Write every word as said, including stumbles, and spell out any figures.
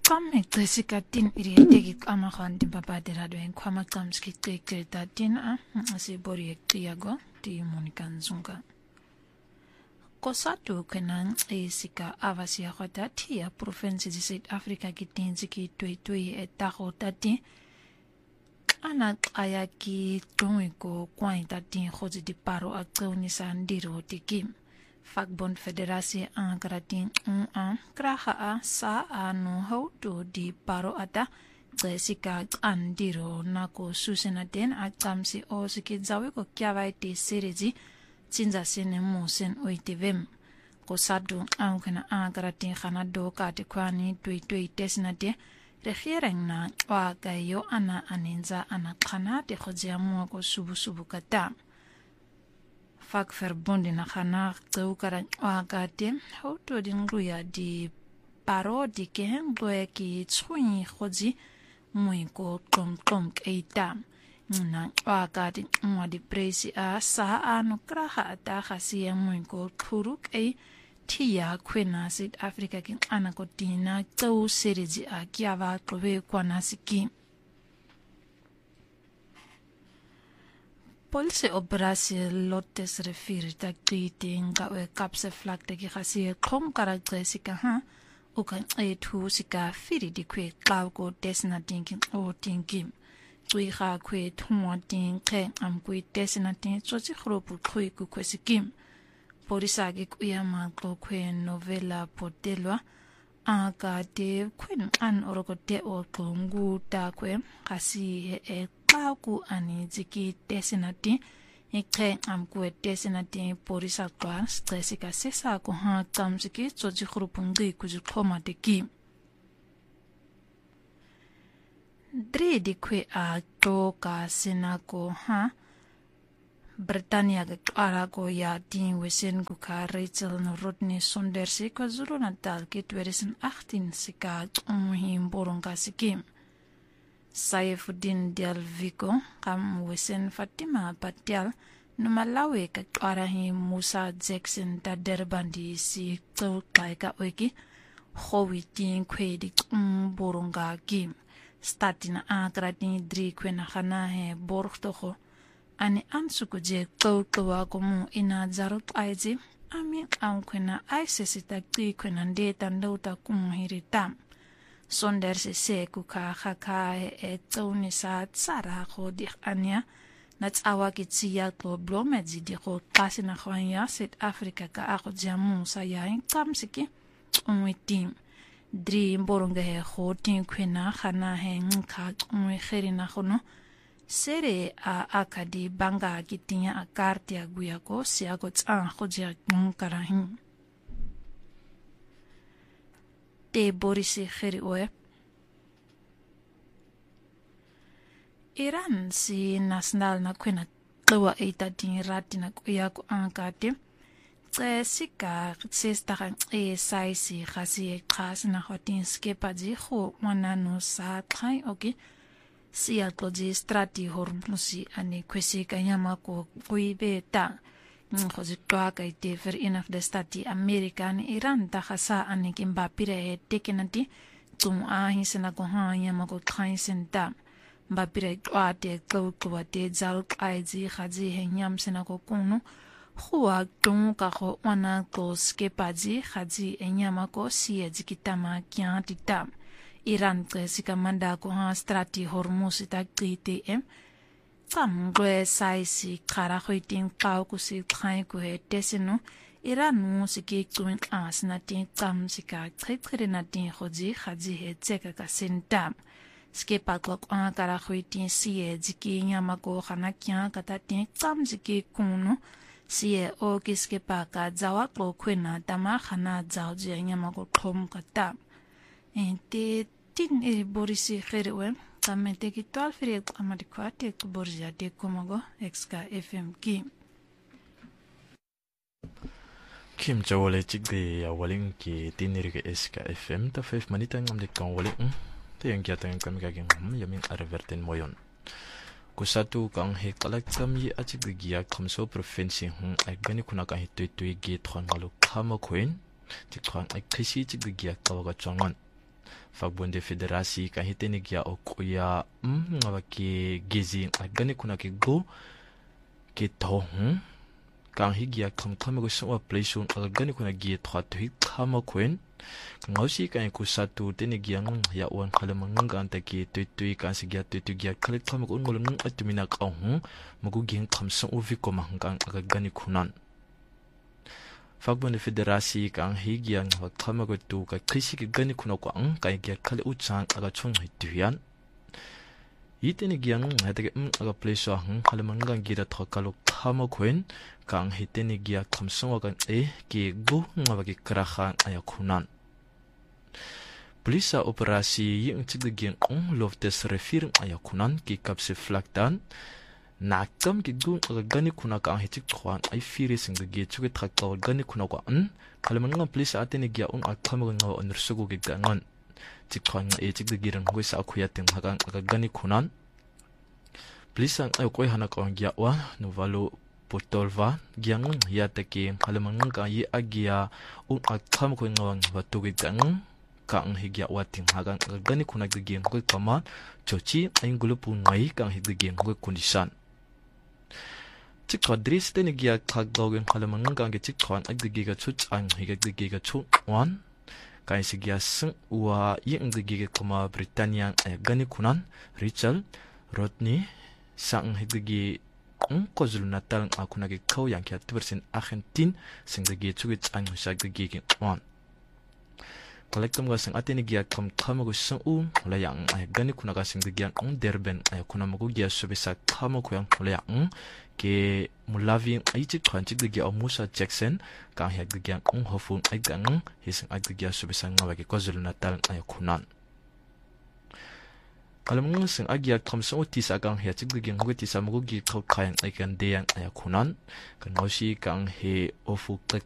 Kami Jessica tin irietegi kama khan din babade radwen kwama kamski tekreta tin a asi bori ektiago ti Monica Nzunga. Kosatu kenan esika avasia khota tia province di South Africa kitinzi ki tui tui etaho tati ana ayaki tongiko kwai tati khozi di paro akuni sandiro tikim. Vakbond Federasi Angaratin un kraha a sa anu hautu di paro ata Jessica andiro nako susenaten atamsi osiki zawe ko kiawai ti serezi cinza sene musen oitivem ko sadu ankana angaratin khana do kati kwani tui tui tesnate regering na wagayo ana aninza ana khana te khojiamu ko subu subu kata Vakverbonden na khana tsukara agate hoto dinguya di paro di kengwe ki tsui khoji muiko tom tom keita na agate mwa di presi a sa anu kraha ata khasi muiko khuruk e tia kwena South Africa kin anakotina tso seriji a kiava klobe kwanasiki Police operasi lotes referi tak tweeting kawe kapse flak teki khasi khom karakter sika ha ukan e thu sika firi di kwe klaw ko desna thinking o thinking tui kha kwe thumwa ting khe am kwe desna ting chochi khropu khoi ku kwesikim polisa ge kuyama ko kwe novela potelwa aka de kwen an orokote o kongu ta kwe khasi e Pauku ani ziki desinati ikhe amku desinati porisa kwa stresika sesa ko ha tamziki choji khrupungi kuji khoma deki dre dikwe a to ka sinako ha Britannia ge arago ya tin wesen ku ka Rachel no Rodney Saunders ko zuru natal ke tweeduizend achttien sika umhim boronga sikim Saifuddin Dial Vico kam wesen Fatima Patial numalawe ka arahi Musa Jackson ta derbandi si tso kaika weki khowi tin kwedi boronga kim statina agratin dri kwena khana he borgtogo ani ansuku je tso twa komu ina zarot aizi ami an kwena aisesita ti kwena ndeta ndota kum hiritam Saunders se kuka khaka e tsoni sa tsara go di anya na tsawa ke tsia to blomedzi di go kasi na khwanya South Africa ka a go jamu sa ya inkamsiki umwitim dri mboronga he go tin khwena khana he nkha umwe kheri na khono sere a akadi banga kitinya akarti aguya ko sia go tsa go ja nkarahin Te Boris kheri oe Iran si national na kwena twa eta din ratina kuya ko ankate tse sika tsesta e saisi khasi e khas na hotin skepa ji kho manano sa khai oki si atloji strati hormusi ani kwesi kanyama ko kuibe ta Ngozi toa kai te ver in of the stati American Iran ta khasa ani kimba pire tekenati tum a hisena ko ha yama ko khain senta ba pire toa te ko ko te zal kai ji khaji he nyam sena ko kunu khuwa tum ka ko wana ko skepaji khaji e nyama ko si e jikitama kya titam Iran te sikamanda ko ha strati hormuz ta tm Tam gwe saisi kara khoitin kaw ku si khai ku he desino Iran mu siki tuin as na tin tam sika tritre na tin khoji khaji he tseka ka sentam skepa klok an kara khoitin si e jiki nyama ko khana kya kata tin tam siki kunu si e o kiske pa ka zawa ko khwena tama khana zaw je nyama ko khom kata ente tin e borisi kherwe Tamete ki toal firi amadikwa te kuborja te komago X K F M ki. Kim jawale chigde ya waling ki tiniri ke S K F M ta five manita ngam de kan wale um te yang kiata yang kami kageng hum yamin arverten moyon. Kusatu kang he kalak tam yi achigde giya kamso provinsi hum ai beni kuna ka hitui tui gi thon malu khama khoin tik thon ai khisi chigde giya kawaga chongon. Vakbonde Federasi kan hitenig ya okuya mm ngawaki gizi agani kuna ki go ki tohun kan higia kam kama go swa playsun agani kuna gi thwat hi kama kwen ngausi kan ku satu tenig yang ya wan khalamang anta ki tutui kan sigya tutu gya khalit kama go ngol ng atumina kahun mugu ging khamsa uvi ko mahang agani kunan Vakbonde Federasi kan higia ngwa kama go tu ka krisi ki gani kuna ko ang kai gya khale uchang aga chung hituyan Iteni gyang hatake um aga place hang halamangang gira thakalo khama kwen kang hiteni gya khamsong kan e ki gu ngawagi krahan aya khunan Polisa operasi yung tigde gyang ong loftes refir aya khunan ki kapse flaktan nakam ki gu aga gani kuna ka hitik khwan ai firi sing de ge chuge thakal gani kuna ko an halamangang polisa ateni gya ong akhama ngaw onursugo ge gangan Tikkhwan e tikde giran ngoi sa akhuyatin hagang aga gani khunan Polisa ay koy hanak ang gyawa novalo potolva gyang yatake halamangang ka yi agya ung akham ko ngawang batugig gang ka ang higyawa ting hagang aga gani kuna gigin ko kama chochi ay gulupu ngai kang higigin ko kundisan Tikadris teni gya khagdogen halamangang ka ge tikkhwan agdigiga chuch ang higagdigiga chu wan Kaya sigya seng uwa yung gigigit kuma Britanya ay gani kunan, Rachel, Rodney, sang higigi ang KwaZulu Natal ang ako nagikaw yang kaya tubersin Argentin sing gigi chugit ang siya gigigit on. Kolektom ga sing atin igya kam kamago sang u layang ay gani kunaga sing gigyan ang Derben ay kunamago gya subisa kamago yang layang ke mulavi ay chik kwanchik gigya o Musa Jackson kang hiya gigyan ang hofun ay gang hisang ay gigya subisa nga wagi KwaZulu Natal ay kunan. Alam nga sing agya kamsang utis agang hiya chik gigyan huwit isa magugi kaw kayang ay gandeyang ay kunan kan ngawsi kang he ofu klik